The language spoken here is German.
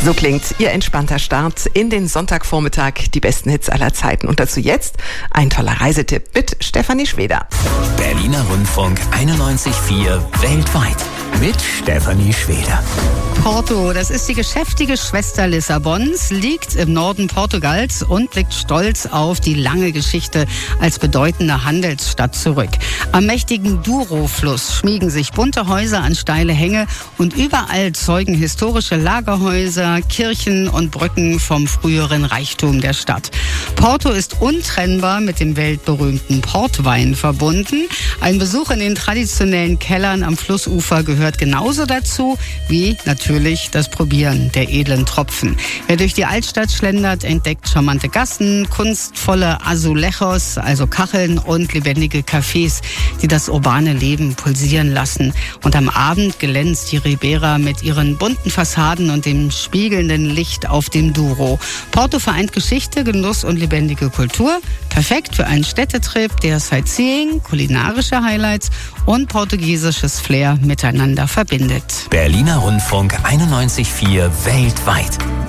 So klingt Ihr entspannter Start in den Sonntagvormittag, die besten Hits aller Zeiten. Und dazu jetzt ein toller Reisetipp mit Stefanie Schweder. Berliner Rundfunk 91,4 weltweit mit Stefanie Schweder. Porto, das ist die geschäftige Schwester Lissabons, liegt im Norden Portugals und blickt stolz auf die lange Geschichte als bedeutende Handelsstadt zurück. Am mächtigen Douro-Fluss schmiegen sich bunte Häuser an steile Hänge und überall zeugen historische Lagerhäuser, Kirchen und Brücken vom früheren Reichtum der Stadt. Porto ist untrennbar mit dem weltberühmten Portwein verbunden. Ein Besuch in den traditionellen Kellern am Flussufer gehört genauso dazu wie natürlich das Probieren der edlen Tropfen. Wer durch die Altstadt schlendert, entdeckt charmante Gassen, kunstvolle Azulejos, also Kacheln und lebendige Cafés, die das urbane Leben pulsieren lassen. Und am Abend glänzt die Ribera mit ihren bunten Fassaden und dem spiegelnden Licht auf dem Douro. Porto vereint Geschichte, Genuss und lebendige Kultur. Perfekt für einen Städtetrip, der Sightseeing, kulinarische Highlights und portugiesisches Flair miteinander verbindet. Berliner Rundfunk 91,4 weltweit.